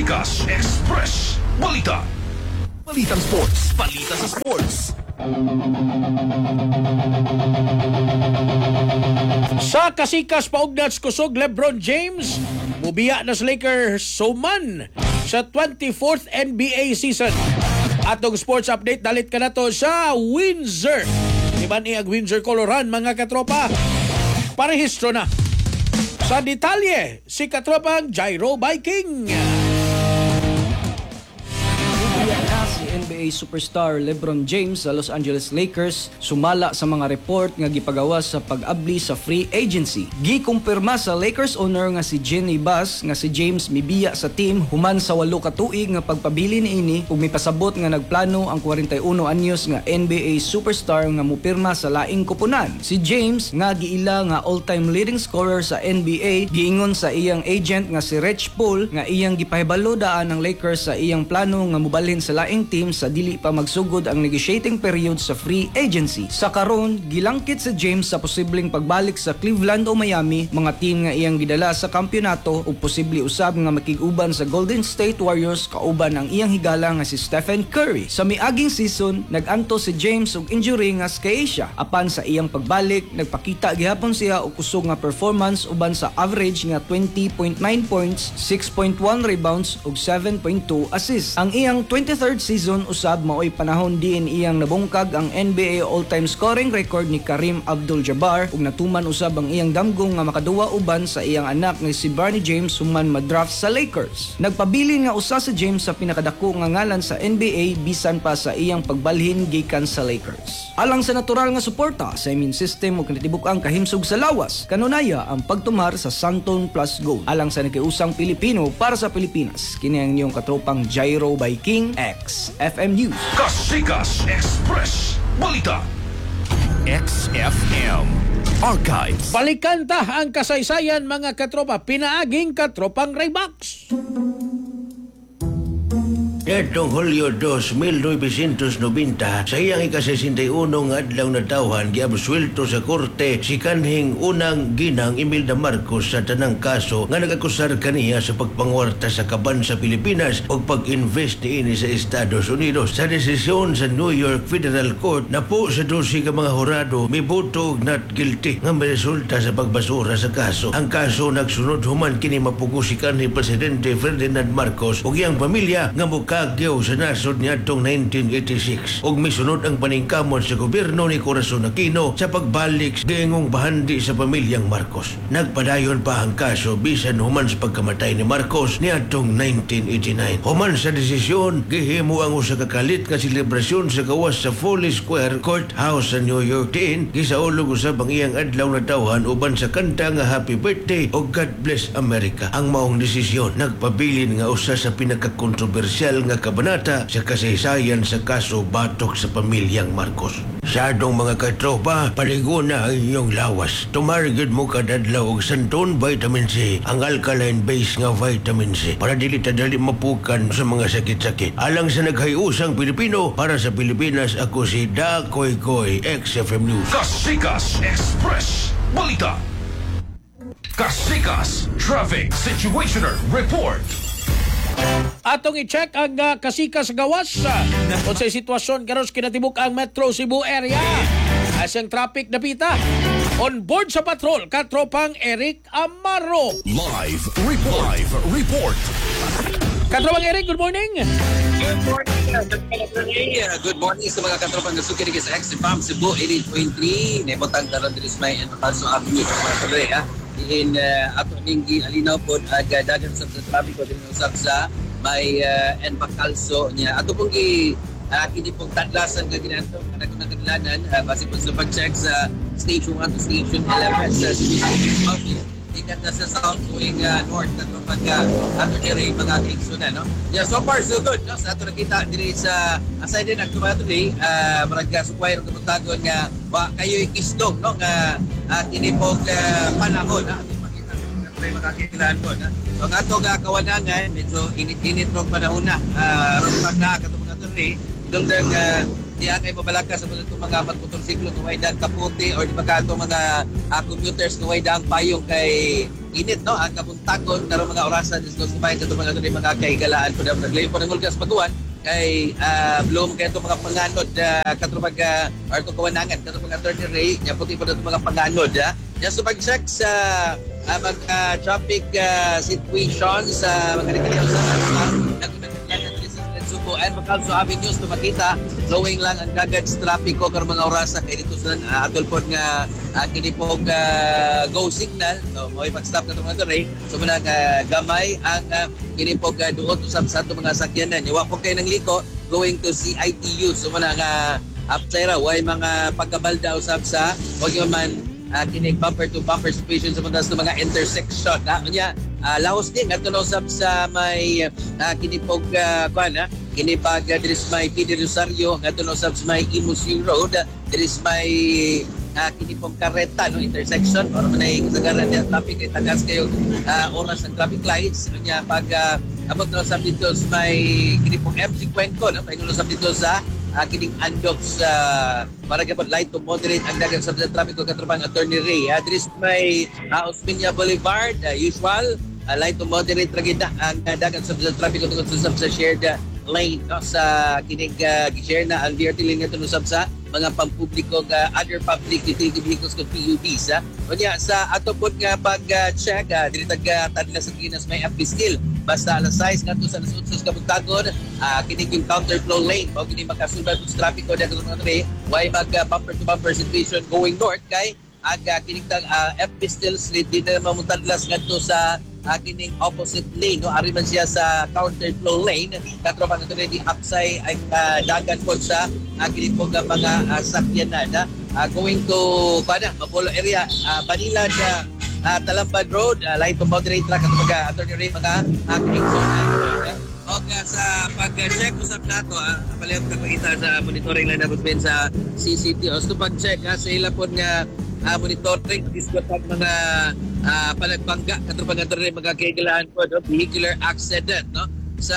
Kasikas Express Balita. Balitang Sports. Balita sa Sports. Sa kasikas paugnat kusog LeBron James, mubiya na sa Lakers suman sa 24th NBA season. Atong sports update dalit ka na to sa Windsor. Iban ang Windsor Coloran mga katropa. Parehistro na. Sa detalye, si katropang Jairo Viking. Si NBA superstar LeBron James sa Los Angeles Lakers sumala sa mga report nga gipagawas sa pag-abli sa free agency. Gikumpirma sa Lakers owner nga si Jenny Bass nga si James mibiya sa team human sa 8 ka tuig nga pagpabili niini ug mipasabot nga nagplano ang 41 anyos nga NBA superstar nga mupirma sa laing kupunan. Si James nga giila nga all-time leading scorer sa NBA giingon sa iyang agent nga si Rich Paul nga iyang gipahibalo daan ang Lakers sa iyang plano nga mubalhin sa laing team sa dili pa magsugod ang negotiating period sa free agency. Sa karon, gilangkit si James sa posibleng pagbalik sa Cleveland o Miami, mga team nga iyang gidala sa kampyonato o posible usab nga makig-uban sa Golden State Warriors kauban ang iyang higala nga si Stephen Curry. Sa miaging season, nag-anto si James og injury nga scaecia. Apan sa iyang pagbalik, nagpakita gihapon siya og kusog nga performance uban sa average nga 20.9 points, 6.1 rebounds ug 7.2 assists. Ang iyang 23rd season usab maoy panahon diin iyang nabungkag ang NBA all-time scoring record ni Kareem Abdul-Jabbar ug natuman usab ang iyang damgong nga makaduwa uban sa iyang anak nga si Barney James human madraft sa Lakers. Nagpabilin nga usa si James sa pinakadako nga ngalan sa NBA bisan pa sa iyang pagbalhin gikan sa Lakers. Alang sa natural nga suporta sa immune system ug natibuk-ang kahimsog sa lawas, kanunaya ang pagtumar sa Santon Plus Gold. Alang sa nakiusang Pilipino para sa Pilipinas, kini ang iyong katropang Jairo Viking X FM News. Kasikas Express Balita. XFM Archives. Balikan ta ang kasaysayan mga katropa, pinaaging katropang Raybox. Netong Hulyo 2, 1990, sa iyang ika-61 adlaw na tawhan, giabsuelto sa korte si kanhing unang ginang Imelda Marcos sa tanang kaso nga nag-akusar kaniya sa pagpangwarta sa kaban sa Pilipinas o pag-invest niini sa Estados Unidos. Sa desisyon sa New York Federal Court, na po sa 12 ka mga hurado, miboto og not guilty nga may resulta sa pagbasura sa kaso. Ang kaso nagsunod human kini mapugo si kanhing Presidente Ferdinand Marcos ug iyang pamilya nga kagyaw sa nasod niadtong 1986 ug misunod ang paningkamot sa gobyerno ni Corazon Aquino sa pagbalik sa giingong bahandi sa pamilyang Marcos. Nagpadayon pa ang kaso bisan human sa pagkamatay ni Marcos niadtong 1989. Human sa desisyon, gihimo ang usa ka kalit nga selebrasyon sa gawas sa Foley Square Courthouse sa New York. Diin gisaulog usab ang iyang adlaw na tawhan uban sa kanta nga Happy Birthday o God Bless America. Ang maong desisyon nagpabilin nga usa sa pinakakontrobersyal nga kabanata sa kasaysayan sa kaso batok sa pamilyang Marcos. Sa atong mga katropa, paligo na ang inyong lawas. Tumarigid mo kadadlaw og santon vitamin C, ang alkaline base nga vitamin C, para dili tadali mapukan sa mga sakit-sakit. Alang sa naghayusang Pilipino, para sa Pilipinas, ako si Dakoy Koy, XFM News. Kasikas Express Balita. Kasikas Traffic Situationer Report. Atong i-check ang kasikas gawas kung sa sitwasyon karon sa kinatibuk ang Metro Cebu area. Asyang traffic na pita. On board sa patrol, katropang Eric Amaro. Live report. Katropang Eric, good morning. Good morning. Good morning sa mga katropang nasuki rin sa XFM Cebu 88.3. Nebotang taron din sa may Paso Avenue. Mga tuloy, ha? In ato ning alinaw po dagan sa traffic ko din usab sa may Enpacalso niya ato pong kini pong tadlasan nga ginanto kana kun kadlanan base po sa pag-check sa station 1 to station 11 sa CBC office ikat na sa south going north at ato diri mga direction na no. Yeah, so far so good no sa ato nakita diri sa aside din ang today marag supply ng tutagon nga wa kayo ikisdog no nga kini pong panahon na makakikilaan po na. So ang ato kawanangan medyo init-init ng panahon na rumah na katong mga tuloy dungdang diya kay pabalaka sa mga motorsiklo na way dang kaputi or di ba kato mga commuters na way dang payong kay init no ang kabuntagon karon mga orasan is kumain kato mga kahigalaan po na naglayo po ng ulgas pagkuhan kay bloom kay itong mga panganod katrupag or itong kawanangan katrupag Attorney Ray niya puti po itong mga panganod niya so pag-check sa mga traffic situation sa mga Subo and Macalso Avenues na makita flowing lang ang dagat traffic ko karong mga orasa kay dito sa atol po nga kini po go signal so mo'y pag-stop na itong mga Ray so muna gamay ang kini po duot usab sa ato mga sakyanan yawa po kayo ng liko going to CITU so muna nga after way mga pagkabalda usab sa wag yung man kinig bumper to bumper situation sa mga intersection niya laos din ato na usab sa may kinipog kinipag there is may PD Rosario ato na usab sa may Imusing Road there is may kinipong kareta no intersection or manay kasagaran niya traffic kay tagas kayo oras ng traffic lights niya pag abot na usab dito sa may kinipong MC Cuenco no paingulo usab dito sa kining andok sa para kapag light to moderate ang dagat sa traffic ko katrapang Attorney Ray there is may Osmeña Boulevard usual light to moderate ragid ang dagat sa traffic ko tungod sa shared lane no sa kining gi-share na ang DRT lane nito usab sa mga pampubliko other public utility vehicles kung PUVs unya sa ato pod nga pag-check diri tadla sa Ginas may FB skill basta alas 6 ngadto sa alas 11 kabuntagon kining yung counter flow lane mao kini makasulbad sa traffic ko dito sa mga way mag bumper to bumper situation going north kay kining FB still street di na mamutadlas ngadto sa kining opposite lane no ari man siya sa counter flow lane katro pa nato di upside ang dagat po sa kining po mga sakyanan going to Mapolo area Manila sa Talambad Road light to moderate track at mga Attorney Ray mga kining sa pag-check usap nato palihap ka pakita sa monitoring lang na sa CCTV so pag-check sa ila po nga monitoring discuss ang mga palagbangga katupang mga kaigalaan po no? Vehicular accident no sa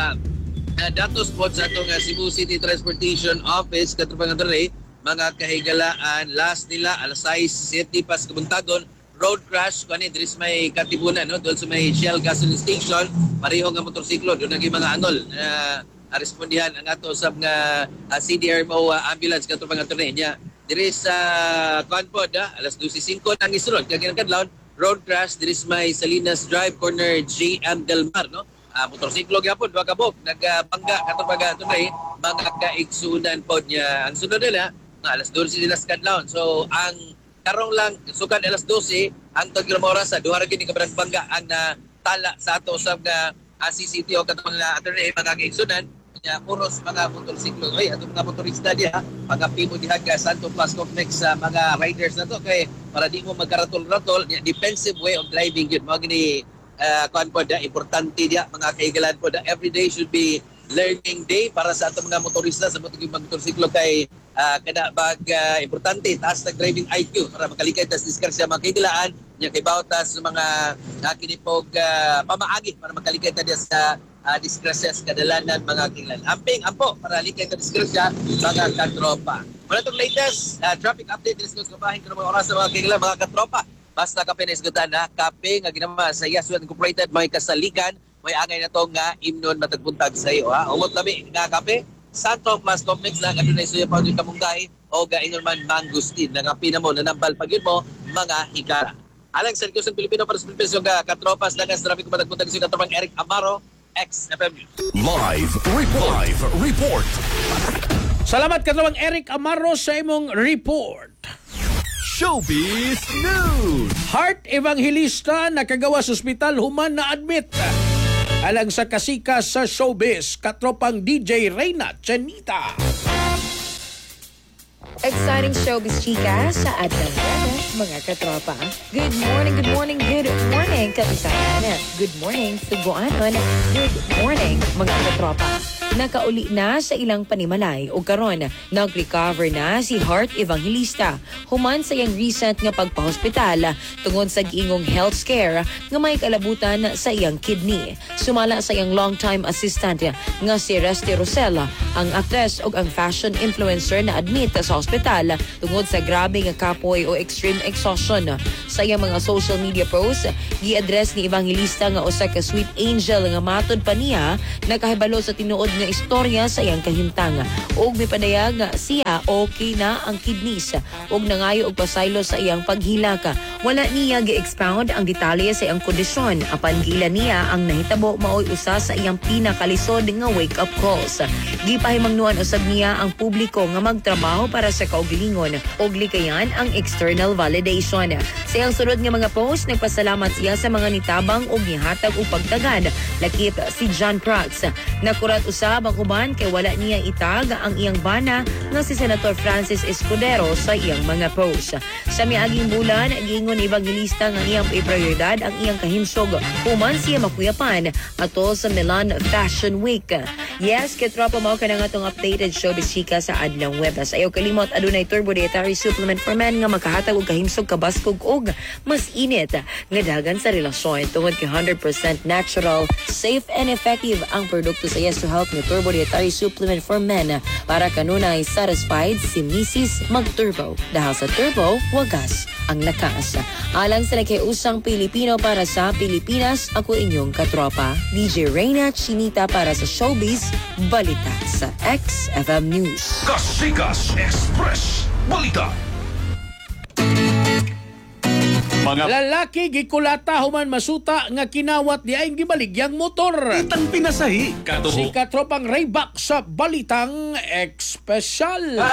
datos po sa atong Cebu City Transportation Office katupang mga kahigalaan last nila alas 6:07 pas kabuntagon road crash kani diri may Katibunan no doon sa may Shell gasoline station pareho nga motorsiklo doon naging mga angol respondihan ang ato sab nga CDRMO ambulance katupang niya diri sa Conpod alas 12:05 nang isulod kay kinakadlawon road crash diri sa may Salinas Drive corner JM Del Mar no motorsiklo gyapon duha ka bok nagbangga katupag mga kaigsunan pod niya ang sunod nila alas 12 nila sa kadlawon so ang karong lang sukad alas 12 ang taglamora sa duha ra gid ka bangga ang tala sa ato usab nga CCTV katong attorney mga kaigsunan niya puros mga motorsiklo atong mga motorista diha pagapimo diha ka Santo Plus Complex sa mga riders na to kay para di mo magkaratol-ratol defensive way of driving yun mo gini kuan po importante diha mga kaigalan po every day should be learning day para sa atong mga motorista sa mga motorsiklo kay kada importante taas na driving IQ para makalikay tas discard sa mga kaigalaan niya kay bawtas sa mga kinipog pamaagi para makalikay ta sa disgrasya sa kadalanan mga kaigalan. Amping ampo para likay ta disgrasya mga katropa. Muna itong latest traffic update din sa kabahin ko ng mga oras sa mga kaigalan mga katropa. Basta kape na isgutan kape nga ginama sa Yasuan Incorporated may kasaligan may angay na to nga imnon matagbuntag sa iyo umot lami nga kape Santo Plus Complex lang adun na isuya pa rin kamunggahi o gaingon man mangustin nga pinamo nanambal pagyud mo mga higara. Alang sa Rikos ng Pilipino para sa Pilipinas yung katropas lang sa traffic matagbuntag sa katropang Eric Amaro XFM. Live report. Salamat katawang Eric Amaro sa imong report. Showbiz News. Heart Evangelista nakagawa sa ospital human na admit. Alang sa kasikas sa showbiz, katropang DJ Reyna Chanita. Exciting showbiz chika sa Adlang mga katropa. Good morning, kapisayan. Good morning, Subuanon. Good morning, mga katropa. nakauli na sa ilang panimalay o karon nag-recover na si Heart Evangelista human sa iyang recent nga pagpahospital tungod sa giingong health scare nga may kalabutan sa iyang kidney. Sumala sa iyang long-time assistant nga si Resty Rosella, ang actress ug ang fashion influencer na admit sa hospital tungod sa grabe nga kapoy o extreme exhaustion. Sa iyang mga social media posts, gi-address ni Evangelista nga usa ka sweet angel nga matud pa niya nakahibalo sa tinuod nga istorya sa iyang kahimtang. Og mipadayag nga siya okay na ang kidneys og nangayo og pasaylo sa iyang paghilaka. Wala niya gi-expound ang detalye sa iyang kondisyon apan giila niya ang nahitabo maoy usa sa iyang pinakalisod nga wake-up calls. Gipahimangnuan usab niya ang publiko nga magtrabaho para sa kaugalingon og likayan ang external validation. Sa iyang sunod nga mga post, nagpasalamat siya sa mga nitabang og gihatag og pagtagad lakip si John Prats. Nakurat usab ang uban kay wala niya itag ang iyang bana nga si Senator Francis Escudero sa iyang mga post. Sa miaging bulan, giingon ni Evangelista nga iyang prioridad ang iyang kahimsog human siya makuyapan ato sa Milan Fashion Week. Yes, katropa mo ka na nga itong updated showbiz chika sa Adlang Webas. Ayaw kalimot, adunay turbo dietary supplement for men nga magkahatag og kahimsog kabaskog og mas init nga dagan sa relasyon tungod kay 100% natural, safe and effective ang produkto sa Yes to Health nga turbo dietary supplement for men para kanunay satisfied si Mrs. Mag-Turbo. Dahil sa turbo, wagas ang lakas. Alang sa nakiusang Pilipino para sa Pilipinas, ako inyong katropa, DJ Reyna Chinita para sa Showbiz Balita sa XFM News. Kasikas Express Balita. Mga Lalaki gikulata human masuta nga kinawat di ay gibaligyang motor. itang pinasahi. Si Katuho. katropang Rayback sa Balitang Special.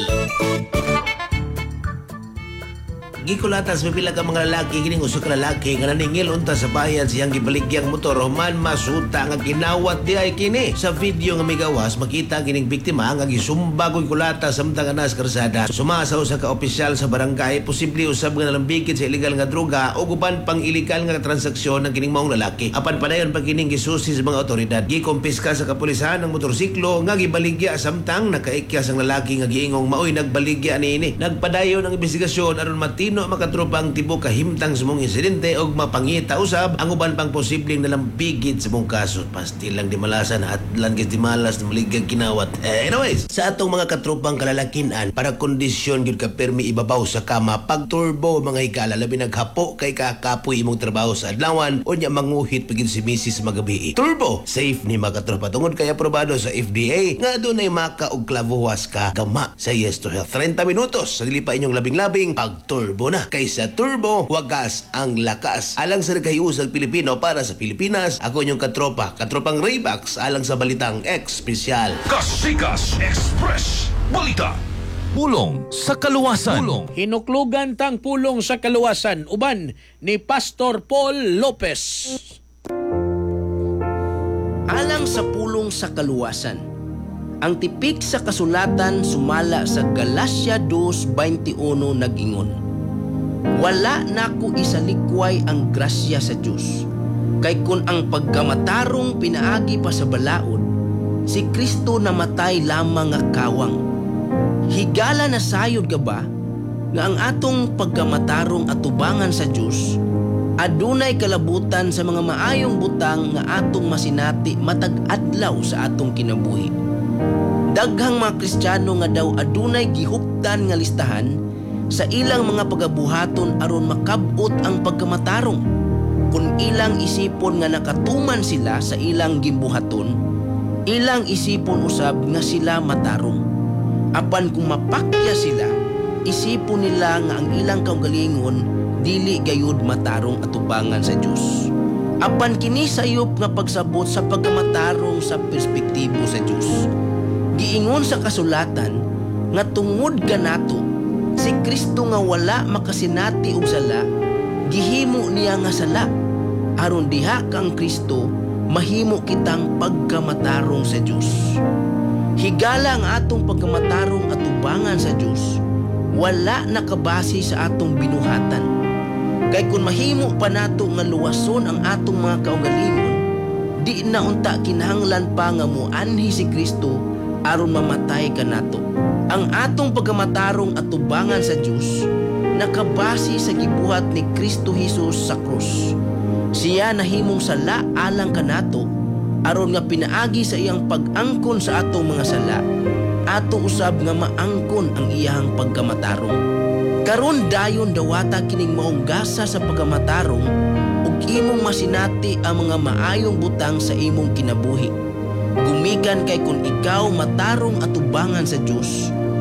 Gikulatas pipila ka mga lalaki kining usa ka lalaki nga naningil unta sa bayan siyang gibaligyang motor human masuta nga ginawat di ay kini. Sa video nga migawas makita kining biktima nga gisumbag og kulata samtang anas karsada. Sumasaw sa ka opisyal sa barangay posible usab nga nalambigit sa illegal nga droga o uban pang illegal nga transaksyon ng kining maong lalaki. Apan padayon pa kining gisusi sa mga otoridad. Gikompiska sa kapulisan ang motorsiklo nga gibaligya samtang nakaikyas ang lalaki nga giingong maoy nagbaligya niini. Nagpadayon ang investigasyon aron matino makatropang tibok kahimtang sa mong insidente og mapangita usab ang uban pang posibleng nalambigit sa mong kaso. Pasti lang di malasan at lang di malas na maligang kinawat. Anyways, sa atong mga katropang kalalakinan para kondisyon gyud ka permi ibabaw sa kama pag turbo mga higala labi naghapo kay kakapoy imong trabaho sa adlawan o nya manguhit pagid si Mrs. magabi. Turbo safe ni mga katropa tungod kay aprobado sa FDA nga dunay maka og klavuwas ka gama sa Yes to Health. 30 minutos sa dili pa inyong labing-labing pag turbo na. Kaysa turbo, wagas ang lakas. Alang sa nagkahiusag Pilipino para sa Pilipinas, ako inyong katropang Raybacks alang sa Balitang Espesyal. Kasikas Express Balita. Pulong sa kaluwasan. Pulong. Hinuklugan tang pulong sa kaluwasan uban ni Pastor Paul Lopez. Alang sa pulong sa kaluwasan, ang tipik sa kasulatan sumala sa Galacia 2:21 nag-ingon, wala nako isalikway ang grasya sa Diyos. Kay kun ang pagkamatarong pinaagi pa sa balaod, si Kristo namatay lamang nga kawang. Higala na sayod ka ba nga ang atong pagkamatarong atubangan sa Diyos adunay kalabutan sa mga maayong butang nga atong masinati matag adlaw sa atong kinabuhi. Daghang mga Kristiyano nga daw adunay gihuptan nga listahan sa ilang mga pagabuhaton aron makabot ang pagkamatarong. Kung ilang isipon nga nakatuman sila sa ilang gimbuhaton, ilang isipon usab nga sila matarong. Apan kung mapakya sila, isipon nila nga ang ilang kaugalingon dili gayud matarong atubangan sa Dios. Apan kini sayop nga pagsabot sa pagkamatarong sa perspektibo sa Dios. Giingon sa kasulatan nga tungod kanato si Kristo nga wala makasinati og sala, gihimo niya nga sala aron diha kang Kristo mahimo kitang pagkamatarong sa Dios. Higala ang atong pagkamatarong atubangan sa Dios wala nakabase sa atong binuhatan. Kay kung mahimo pa nato nga luwason ang atong mga kaugalingon, di na unta kinahanglan pa nga muanhi si Kristo aron mamatay kanato. Ang atong pagkamatarong at tubangan sa Dios nakabase sa gibuhat ni Kristo Jesus sa krus. Siya nahimong sala alang kanato aron nga pinaagi sa iyang pag-angkon sa atong mga sala. Ato usab nga maangkon ang iyang pagkamatarong. Karon dayon dawata kining maong gasa sa pagkamatarong ug imong masinati ang mga maayong butang sa imong kinabuhi. Gumikan kay kung ikaw matarong at tubangan sa Dios,